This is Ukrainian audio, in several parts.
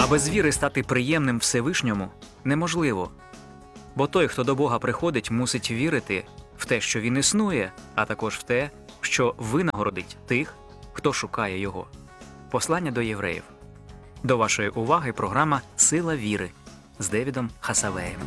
Без віри стати приємним Всевишньому неможливо. Бо той, хто до Бога приходить, мусить вірити в те, що Він існує, а також в те, що винагородить тих, хто шукає Його. Послання до євреїв. До вашої уваги програма «Сила віри» з Девідом Хасавеєм.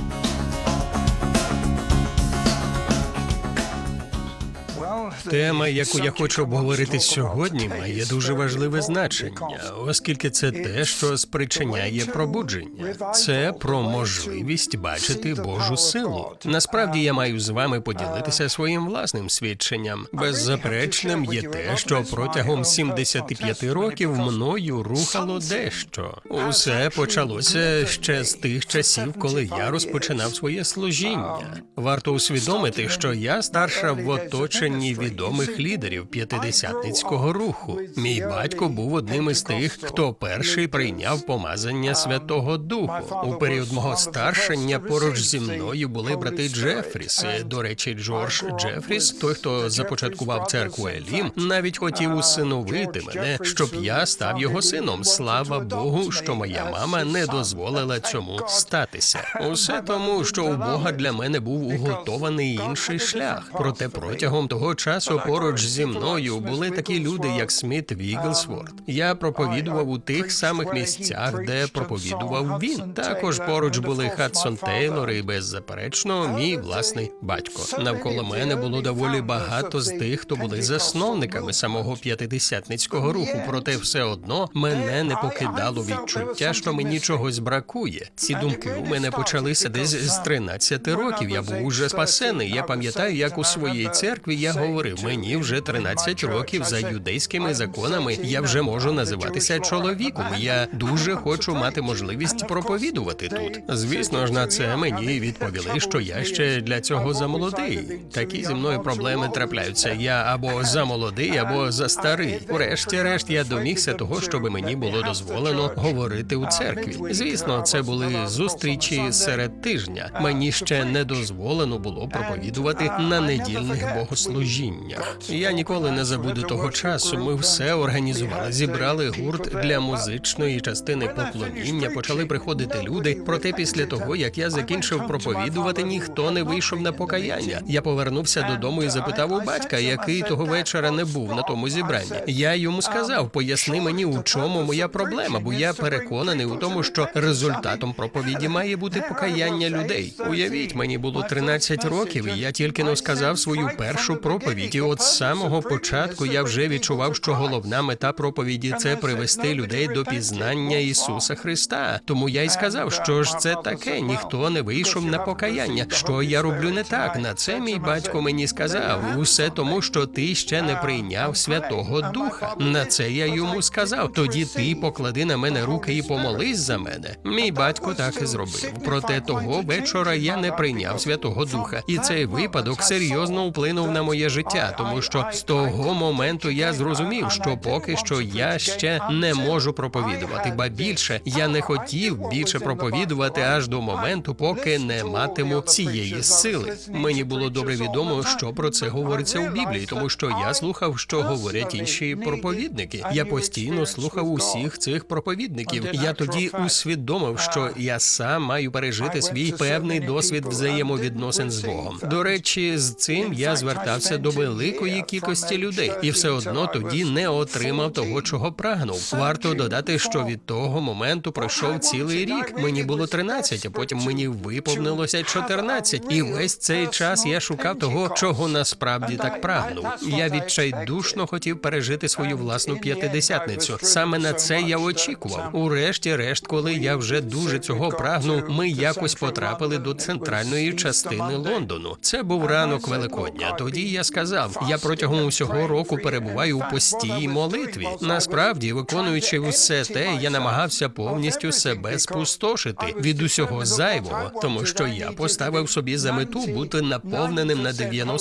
Тема, яку я хочу обговорити сьогодні, має дуже важливе значення, оскільки це те, що спричиняє пробудження. Це про можливість бачити Божу силу. Насправді, я маю з вами поділитися своїм власним свідченням. Беззаперечним є те, що протягом 75 років мною рухало дещо. Усе почалося ще з тих часів, коли я розпочинав своє служіння. Варто усвідомити, що я старша в оточенні відомих лідерів п'ятидесятницького руху. Мій батько був одним із тих, хто перший прийняв помазання Святого Духу. У період мого старшення поруч зі мною були брати Джефріс. До речі, Джордж Джефріс, той, хто започаткував церкву Елім, навіть хотів усиновити мене, щоб я став його сином. Слава Богу, що моя мама не дозволила цьому статися. Усе тому, що у Бога для мене був уготований інший шлях. Проте протягом того часу поруч зі мною були такі люди, як Сміт Вігглсворт. Я проповідував у тих самих місцях, де проповідував він. Також поруч були Хадсон Тейлор і, беззаперечно, мій власний батько. Навколо мене було доволі багато з тих, хто були засновниками самого п'ятидесятницького руху. Проте все одно мене не покидало відчуття, що мені чогось бракує. Ці думки у мене почалися десь з 13 років. Я був уже спасений. Я пам'ятаю, як у своїй церкві я говорив, мені вже 13 років за юдейськими законами, я вже можу називатися чоловіком. Я дуже хочу мати можливість проповідувати тут. Звісно ж, на це мені відповіли, що я ще для цього замолодий. Такі зі мною проблеми трапляються. Я або замолодий, або застарий. Врешті-решт, я домігся того, щоб мені було дозволено говорити у церкві. Звісно, це були зустрічі серед тижня. Мені ще не дозволено було проповідувати на недільних богослужіннях. Я ніколи не забуду того часу. Ми все організували, зібрали гурт для музичної частини поклоніння, почали приходити люди. Проте після того, як я закінчив проповідувати, ніхто не вийшов на покаяння. Я повернувся додому і запитав у батька, який того вечора не був на тому зібранні. Я йому сказав, поясни мені, у чому моя проблема, бо я переконаний у тому, що результатом проповіді має бути покаяння людей. Уявіть, мені було 13 років, і я тільки не сказав свою першу проповідь. І от з самого початку я вже відчував, що головна мета проповіді – це привести людей до пізнання Ісуса Христа. Тому я й сказав, що ж це таке, ніхто не вийшов на покаяння. Що я роблю не так? На це мій батько мені сказав, усе тому, що ти ще не прийняв Святого Духа. На це я йому сказав, тоді ти поклади на мене руки і помолись за мене. Мій батько так і зробив. Проте того вечора я не прийняв Святого Духа. І цей випадок серйозно вплинув на моє життя, тому що з того моменту я зрозумів, що поки що я ще не можу проповідувати, ба більше, я не хотів більше проповідувати аж до моменту, поки не матиму цієї сили. Мені було добре відомо, що про це говориться у Біблії, тому що я слухав, що говорять інші проповідники. Я постійно слухав усіх цих проповідників. Я тоді усвідомив, що я сам маю пережити свій певний досвід взаємовідносин з Богом. До речі, з цим я звертався до великої кількості людей і все одно тоді не отримав того, чого прагнув. Варто додати, що від того моменту пройшов цілий рік. Мені було 13, а потім мені виповнилося 14. І весь цей час я шукав того, чого насправді так прагнув. Я відчайдушно хотів пережити свою власну п'ятидесятницю. Саме на це я очікував. Урешті-решт, коли я вже дуже цього прагнув, ми якось потрапили до центральної частини Лондону. Це був ранок Великодня. Тоді я сказав, я протягом усього року перебуваю у пості і молитві. Насправді, виконуючи все те, я намагався повністю себе спустошити від усього зайвого, тому що я поставив собі за мету бути наповненим на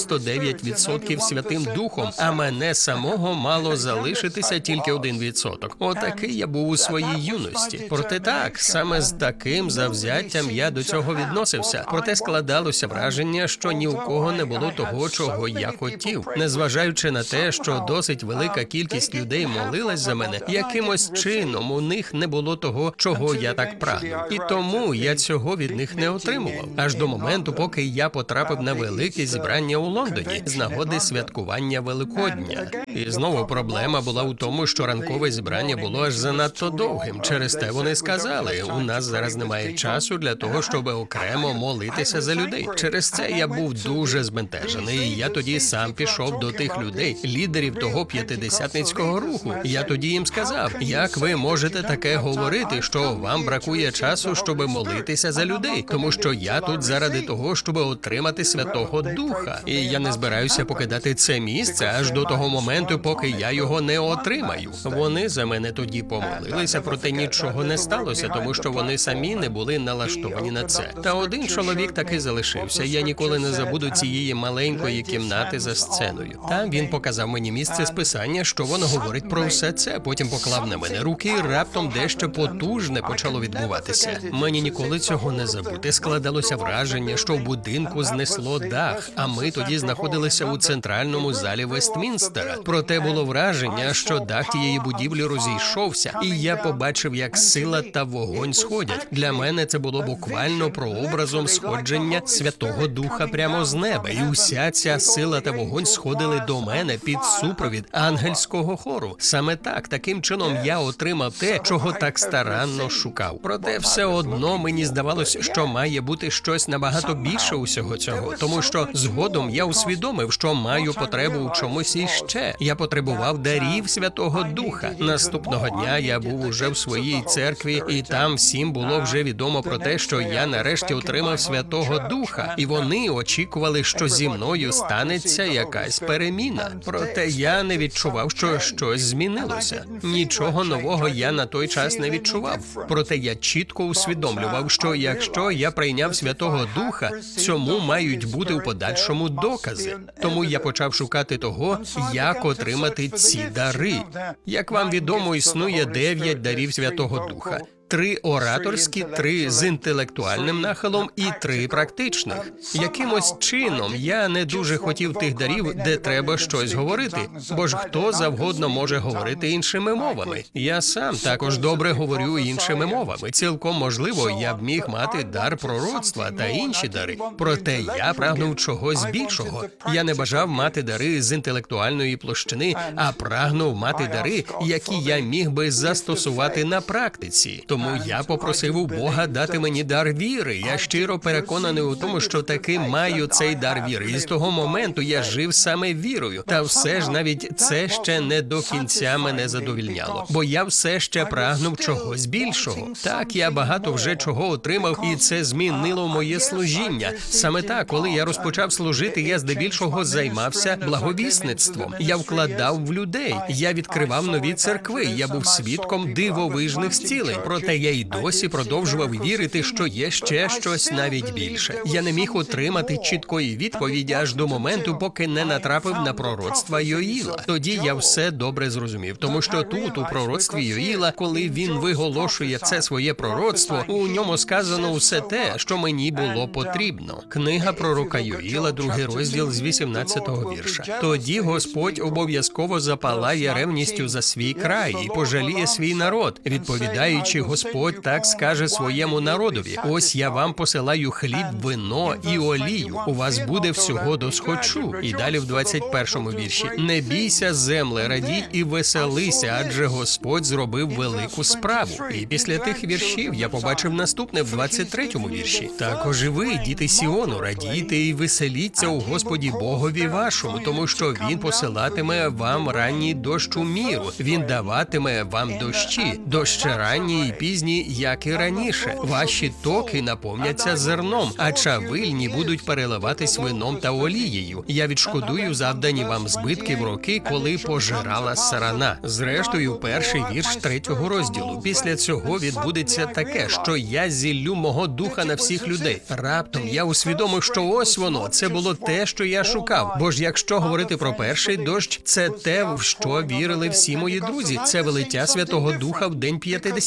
99% Святим Духом, а мене самого мало залишитися тільки 1%. Отакий я був у своїй юності. Проте так, саме з таким завзяттям я до цього відносився. Проте складалося враження, що ні у кого не було того, чого я хотів. хотів, незважаючи на те, що досить велика кількість людей молилась за мене, якимось чином у них не було того, чого я так прагнув. І тому я цього від них не отримував. Аж до моменту, поки я потрапив на велике зібрання у Лондоні з нагоди святкування Великодня. І знову проблема була у тому, що ранкове зібрання було аж занадто довгим. Через те вони сказали, у нас зараз немає часу для того, щоб окремо молитися за людей. Через це я був дуже збентежений. І я тоді сам пішов до тих людей, лідерів того п'ятидесятницького руху. Я тоді їм сказав, як ви можете таке говорити, що вам бракує часу, щоб молитися за людей, тому що я тут заради того, щоб отримати Святого Духа. І я не збираюся покидати це місце аж до того моменту, поки я його не отримаю. Вони за мене тоді помолилися, проте нічого не сталося, тому що вони самі не були налаштовані на це. Та один чоловік таки залишився. Я ніколи не забуду цієї маленької кімнати за сценою. Там він показав мені місце з Писання, що воно говорить про все це. Потім поклав на мене руки, і раптом дещо потужне почало відбуватися. Мені ніколи цього не забути. Складалося враження, що в будинку знесло дах, а ми тоді знаходилися у центральному залі Вестмінстера. Проте було враження, що дах тієї будівлі розійшовся, і я побачив, як сила та вогонь сходять. Для мене це було буквально прообразом сходження Святого Духа прямо з неба. І уся ця сила та вогонь сходили до мене під супровід ангельського хору. Саме так, таким чином я отримав те, чого так старанно шукав. Проте все одно мені здавалось, що має бути щось набагато більше усього цього, тому що згодом я усвідомив, що маю потребу у чомусь іще. Я потребував дарів Святого Духа. Наступного дня я був уже в своїй церкві, і там всім було вже відомо про те, що я нарешті отримав Святого Духа, і вони очікували, що зі мною станеться якась переміна. Проте я не відчував, що щось змінилося. Нічого нового я на той час не відчував. Проте я чітко усвідомлював, що якщо я прийняв Святого Духа, цьому мають бути у подальшому докази. Тому я почав шукати того, як отримати ці дари. Як вам відомо, існує 9 дарів Святого Духа. 3 ораторські, 3 з інтелектуальним нахилом і 3 практичних. Якимось чином я не дуже хотів тих дарів, де треба щось говорити, бо ж хто завгодно може говорити іншими мовами. Я сам також добре говорю іншими мовами. Цілком можливо, я б міг мати дар пророцтва та інші дари. Проте я прагнув чогось більшого. Я не бажав мати дари з інтелектуальної площини, а прагнув мати дари, які я міг би застосувати на практиці. Тому я попросив у Бога дати мені дар віри. Я щиро переконаний у тому, що таки маю цей дар віри. І з того моменту я жив саме вірою. Та все ж навіть це ще не до кінця мене задовільняло. Бо я все ще прагнув чогось більшого. Так, я багато вже чого отримав, і це змінило моє служіння. Саме так, коли я розпочав служити, я здебільшого займався благовісництвом. Я вкладав в людей. Я відкривав нові церкви. Я був свідком дивовижних зцілень. Проте я й досі продовжував вірити, що є ще щось навіть більше. Я не міг отримати чіткої відповіді аж до моменту, поки не натрапив на пророцтва Йоїла. Тоді я все добре зрозумів, тому що тут, у пророцтві Йоїла, коли він виголошує це своє пророцтво, у ньому сказано все те, що мені було потрібно. Книга пророка Йоїла, 2 розділ з 18-го вірша. Тоді Господь обов'язково запалає ревністю за свій край і пожаліє свій народ, відповідаючи, Господь так скаже своєму народові: ось я вам посилаю хліб, вино і олію. У вас буде всього досхочу. І далі в 21-му вірші: не бійся, земле, радій і веселися, адже Господь зробив велику справу. І після тих віршів я побачив наступне в 23-му вірші: також і ви, діти Сіону, радійте і веселіться у Господі Богові вашому, тому що Він посилатиме вам ранній дощ у міру, Він даватиме вам дощі, дощі ранні і пізні, як і раніше. Ваші токи наповняться зерном, а чавильні будуть переливатись вином та олією. Я відшкодую завдані вам збитки в роки, коли пожирала сарана. Зрештою, перший вірш 3-го розділу. Після цього відбудеться таке, що я зіллю мого духа на всіх людей. Раптом я усвідомив, що ось воно, це було те, що я шукав. Бо ж якщо говорити про перший дощ, це те, в що вірили всі мої друзі. Це вилиття Святого Духа в день П'ятидесятниці.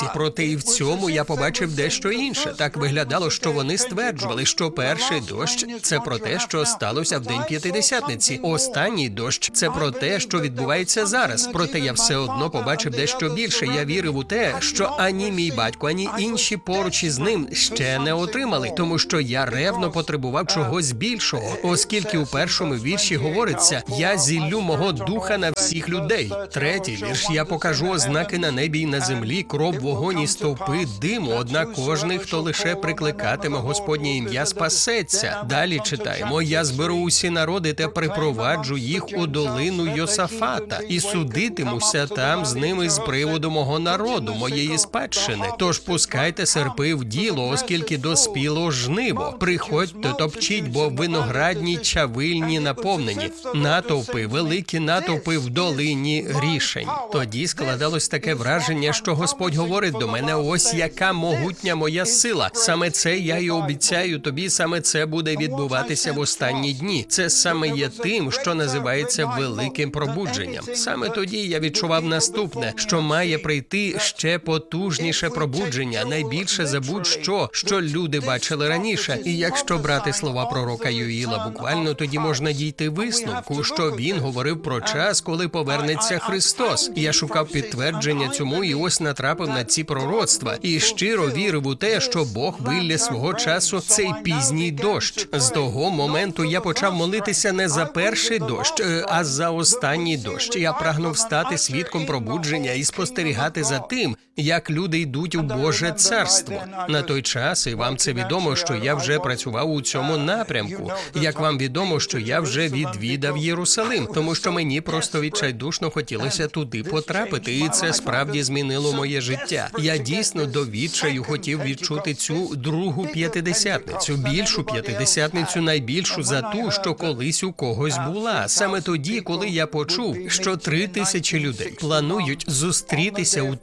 П'ятидесятниці. Проте і в цьому я побачив дещо інше. Так виглядало, що вони стверджували, що перший дощ – це про те, що сталося в день П'ятидесятниці. Останній дощ – це про те, що відбувається зараз. Проте я все одно побачив дещо більше. Я вірив у те, що ані мій батько, ані інші поруч із ним ще не отримали, тому що я ревно потребував чогось більшого, оскільки у першому вірші говориться «Я зіллю мого духа на всіх людей». Третій вірш «Я покажу ознаки на небі й на землі, кров, вогонь і стовпи диму, однак кожний, хто лише прикликатиме Господнє ім'я, спасеться». Далі читаємо «Я зберу усі народи та припроваджу їх у долину Йосафата, і судитимуся там з ними з приводу мого народу, моєї спадщини. Тож пускайте серпи в діло, оскільки доспіло жниво. Приходьте, топчіть, бо виноградні чавильні наповнені. Натовпи, великі натовпи в долині рішень». Тоді складалось таке враження, що Господь говорить до мене: ось яка могутня моя сила. Саме це я й обіцяю тобі, саме це буде відбуватися в останні дні. Це саме є тим, що називається великим пробудженням. Саме тоді я відчував наступне, що має прийти ще потужніше пробудження, найбільше за будь-що, що люди бачили раніше. І якщо брати слова пророка Йоїла буквально, тоді можна дійти висновку, що він говорив про час, коли повернеться Христос. Я шукав підтвердження цьому і ось натрапив на ці пророцтва. І щиро вірив у те, що Бог вилє свого часу цей пізній дощ. З того моменту я почав молитися не за перший дощ, а за останній дощ. Я прагнув стати свідком пробудження і спостерігати за тим, як люди йдуть у Боже царство. На той час, і вам це відомо, що я вже працював у цьому напрямку. Як вам відомо, що я вже відвідав Єрусалим, тому що мені просто відчайдушно хотілося туди потрапити, і це справді змінило моє життя. Я дійсно до відчаю хотів відчути цю другу п'ятидесятницю, більшу п'ятидесятницю, найбільшу за ту, що колись у когось була. Саме тоді, коли я почув, що 3000 людей планують зустрітися у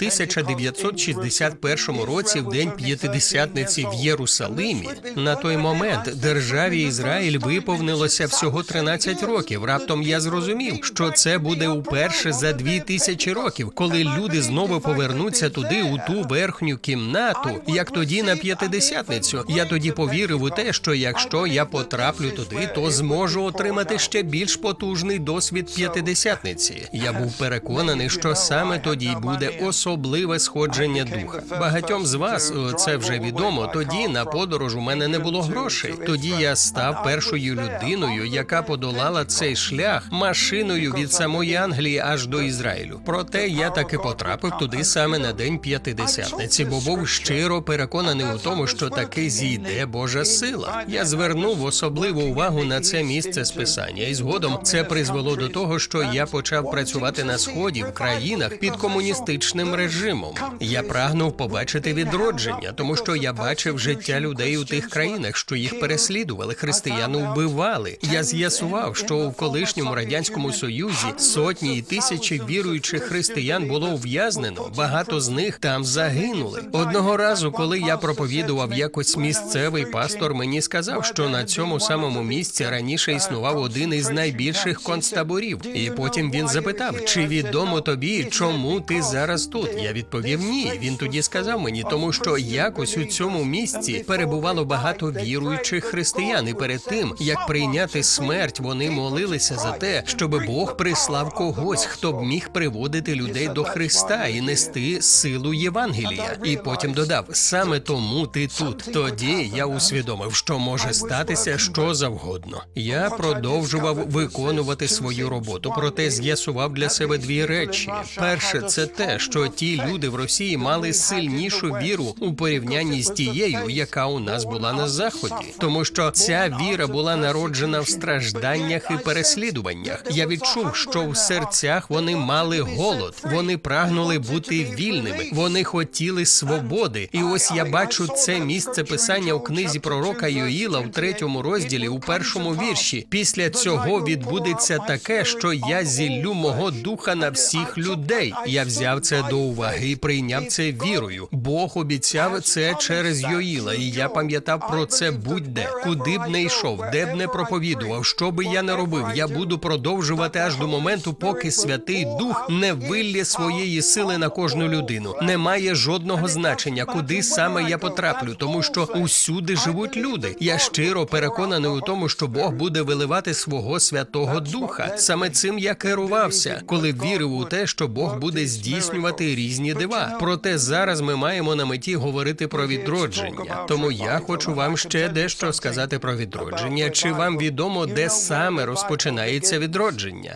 1961 році в день П'ятидесятниці в Єрусалимі, на той момент державі Ізраїль виповнилося всього 13 років. Раптом я зрозумів, що це буде уперше за 2000 років, коли люди знову повернуться туди, у ту верхню кімнату, як тоді на П'ятидесятницю. Я тоді повірив у те, що якщо я потраплю туди, то зможу отримати ще більш потужний досвід П'ятидесятниці. Я був переконаний, що саме тоді буде особливе сходження духа. Багатьом з вас це вже відомо. Тоді на подорож у мене не було грошей. Тоді я став першою людиною, яка подолала цей шлях машиною від самої Англії аж до Ізраїлю. Проте я таки потрапив туди саме на день П'ятидесятниці, бо був щиро переконаний у тому, що таки зійде Божа сила. Я звернув особливу увагу на це місце з Писання, і згодом це призвело до того, що я почав працювати на Сході, в країнах під комуністичним режимом. Я прагнув побачити відродження, тому що я бачив життя людей у тих країнах, що їх переслідували, християн вбивали. Я з'ясував, що у колишньому Радянському Союзі сотні і тисячі віруючих християн було ув'язнено, багато з них там загинули. Одного разу, коли я проповідував, якось місцевий пастор мені сказав, що на цьому самому місці раніше існував один із найбільших концтаборів. І потім він запитав, чи відомо тобі, чому ти зараз тут? Я відповів ні. Він тоді сказав мені, тому що якось у цьому місці перебувало багато віруючих християн, і перед тим, як прийняти смерть, вони молилися за те, щоб Бог прислав когось, хто б міг приводити людей до Христа і нести силу Євангелія. І потім додав, саме тому ти тут. Тоді я усвідомив, що може статися що завгодно. Я продовжував виконувати свою роботу, проте з'ясував для себе дві речі. Перше – це те, що ті люди в Росії мали сильнішу віру у порівнянні з тією, яка у нас була на Заході. Тому що ця віра була народжена в стражданнях і переслідуваннях. Я відчув, що в серцях вони мали голод. Вони прагнули бути вільними. Вони хотіли свободи. І ось я бачу це місце Писання у книзі пророка Йоїла в 3 розділі, у 1 вірші. Після цього відбудеться таке, що я зіллю мого духа на всіх людей. Я взяв це до уваги і прийняв це вірою. Бог обіцяв це через Йоїла, і я пам'ятав про це будь-де. Куди б не йшов, де б не проповідував, що би я не робив, я буду продовжувати аж до моменту, поки Святий Дух не виллє своєї сили на кожну людину. Не має жодного значення, куди саме я потраплю, тому що усюди живуть люди. Я щиро переконаний у тому, що Бог буде виливати свого Святого Духа. Саме цим я керувався, коли вірив у те, що Бог буде здійснювати різні дива. Проте зараз ми маємо на меті говорити про відродження. Тому я хочу вам ще дещо сказати про відродження. Чи вам відомо, де саме розпочинається відродження?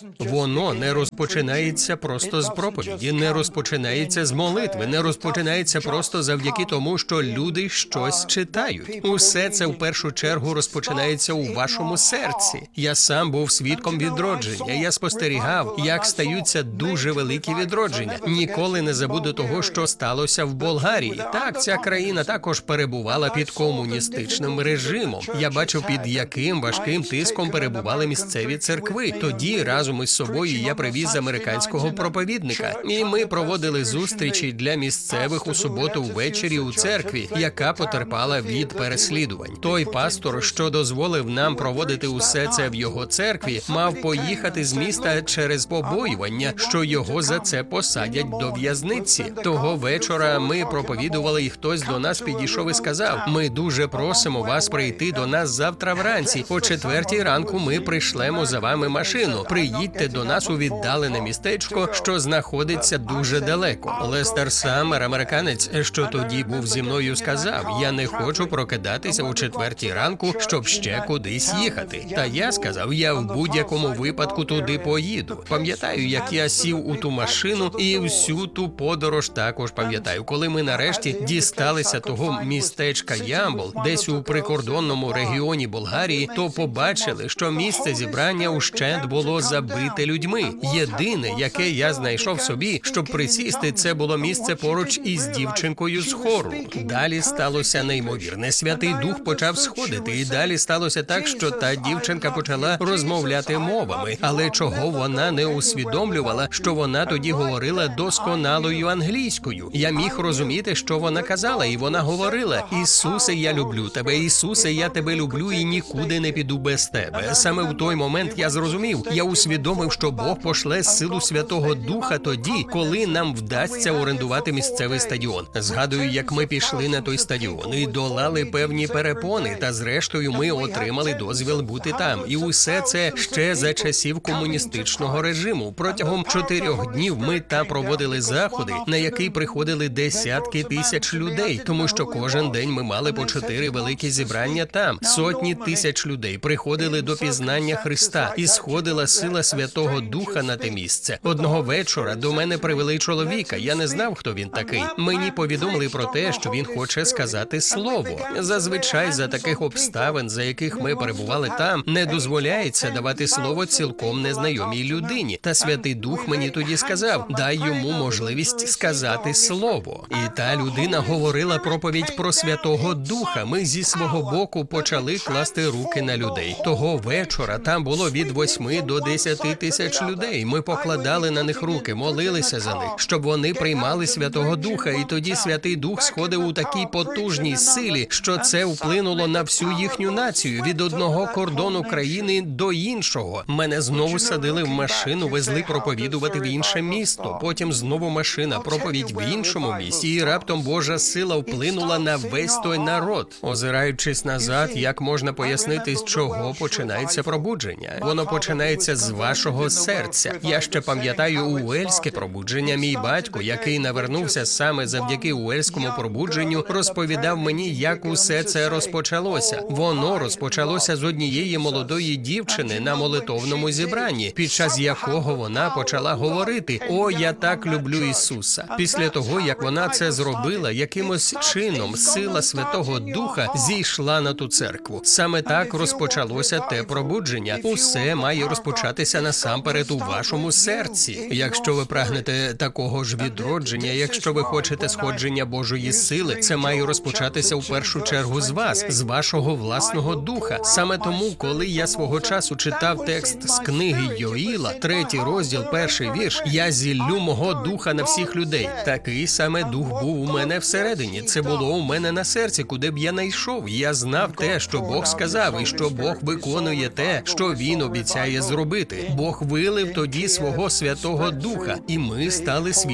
Воно не розпочинається просто з проповіді, не розпочинається з молитви, не розпочинається просто завдяки тому, що люди щось читають. Усе це в першу чергу розпочинається у вашому серці. Я сам був свідком відродження. Я спостерігав, як стаються дуже великі відродження. Ніколи не забуду того, що сталося в Болгарії. Так, ця країна також перебувала під комуністичним режимом. Я бачив, під яким важким тиском перебували місцеві церкви. Тоді разом із собою я привіз американського проповідника. І ми проводили зустрічі для місцевих у суботу ввечері у церкві, яка потерпала від переслідувань. Той пастор, що дозволив нам проводити усе це в його церкві, мав поїхати з міста через побоювання, що його за це посадять до в'язниці. Того вечора ми проповідували, і хтось до нас підійшов і сказав: «Ми дуже просимо вас прийти до нас завтра вранці. О 4 ранку ми пришлемо за вами машину. Приїдьте до нас у віддалене містечко, що знаходиться дуже далеко». Лестер Саммер, американець, що тоді був зі мною, сказав: «Я не хочу прокидатися о 4 ранку, щоб ще кудись їхати». Та я сказав: «Я в будь-якому випадку туди поїду». Пам'ятаю, як я сів у ту машину, і всю ту подорож також пам'ятаю. Коли ми нарешті дісталися того містечка Ямбол, десь у прикордонному регіоні Болгарії, то побачили, що місце зібрання ущент було забите людьми. Єдине, яке я знайшов собі, щоб присісти, це було місце поруч із дівчинкою з хору. Далі сталося неймовірне. Святий Дух почав сходити, і далі сталося так, що та дівчинка почала розмовляти мовами. Але чого вона не усвідомлювала, що вона тоді говорила досконалою англійською. Я міг розуміти, що вона казала, і вона говорила: «Ісусе, я люблю тебе, Ісусе, я тебе люблю і нікуди не піду без тебе». Саме в той момент я зрозумів, я усвідомив, що Бог пошле силу Святого Духа тоді, коли нам вдасться орендувати місцевий стадіон. Згадую, як ми пішли на той стадіон і долали певні перепони, та зрештою ми отримали дозвіл бути там. І усе це ще за часів комуністичного режиму. Протягом 4 днів ми там проводили заходи, на які приходили десятки тисяч людей, тому що кожен день ми мали по 4 великі зібрання там. Сотні тисяч людей приходили до пізнання Христа, і сходила сила Святого Духа на те місце. Одного вечора до мене привели чоловіка. Я не знав, хто він такий. Мені повідомили про те, що він хоче сказати слово. Зазвичай за таких обставин, за яких ми перебували там, не дозволяється давати слово цілком незнайомій людині. Та Святий Дух мені тоді сказав: «Дай йому можливість сказати слово». І та людина говорила проповідь про Святого Духа. Ми зі свого боку почали класти руки на людей. Того вечора там було від 8 до 10 тисяч людей. Ми покладали на них руки, молилися за них, щоб вони приймали Святого Духа. І тоді Святий Дух сходив у такій потужній силі, що це вплинуло на всю їхню націю, від одного кордону країни до іншого. Мене знову садили в машину, везли проповідувати в інше місто. Потім знову машина, проповідь в іншому місті. І раптом Божа сила вплинула на весь той народ. Озираючись назад, як можна пояснити, з чого починається пробудження? Воно починається з вашого серця. Я ще пам'ятаю уельське пробудження. Мій батько, який навернувся саме завдяки уельському пробудженню, розповідав мені, як усе це розпочалося. Воно розпочалося з однієї молодої дівчини на молитовному зібранні, під час якого вона почала говорити: «О, я так люблю Ісуса». Після того, як вона це зробила, якимось чином сила Святого Духа зійшла на ту церкву. Саме так розпочалося те пробудження. Усе має розпочатися насамперед у вашому серці. Якщо ви прагнете такого ж відродження, якщо ви хочете сходження Божої сили, це має розпочатися в першу чергу з вас, з вашого власного духа. Саме тому, коли я свого часу читав текст з книги Йоїла, 3 розділ, 1 вірш: «Я зіллю мого духа на всіх людей». Такий саме дух був у мене всередині. Це було у мене на серці, куди б я не йшов. Я знав те, що Бог сказав, і що Бог виконує те, що Він обіцяє зробити. Бог вилив тоді свого Святого Духа, і ми стали свідками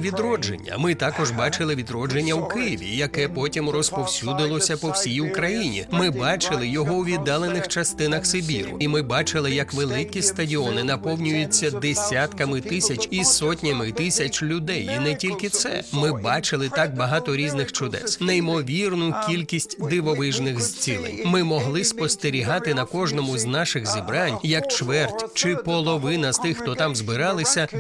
відродження. Ми також бачили відродження у Києві, яке потім розповсюдилося по всій Україні. Ми бачили його у віддалених частинах Сибіру. І ми бачили, як великі стадіони наповнюються десятками тисяч і сотнями тисяч людей. І не тільки це. Ми бачили так багато різних чудес, неймовірну кількість дивовижних зцілень. Ми могли спостерігати на кожному з наших зібрань, як чверть чи половина з тих, хто там збиралися,